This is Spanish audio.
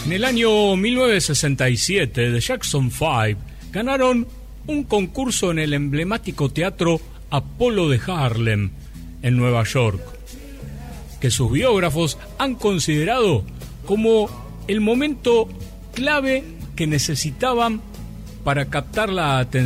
En el año 1967, The Jackson 5 ganaron un concurso en el emblemático teatro Apollo de Harlem, en Nueva York, que sus biógrafos han considerado como el momento clave que necesitaban para captar la atención